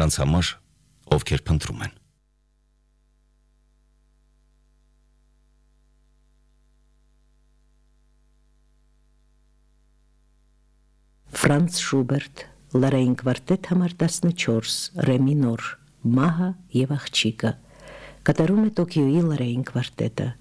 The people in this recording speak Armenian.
նրանց համար, ովքեր փնտրում են։ Ֆրանց Շուբերտ, լարային կվարտետ համար 14, ռե մինոր, մահը և աղջիկը, կատարում է Տոկիոյի լարային կվարտետը։